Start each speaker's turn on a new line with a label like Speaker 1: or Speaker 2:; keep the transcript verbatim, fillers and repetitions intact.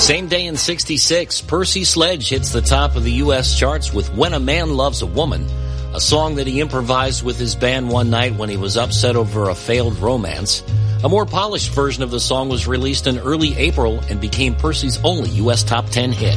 Speaker 1: Same day in sixty-six, Percy Sledge hits the top of the U S charts with When a Man Loves a Woman, a song that he improvised with his band one night when he was upset over a failed romance. A more polished version of the song was released in early April and became Percy's only U S top ten hit.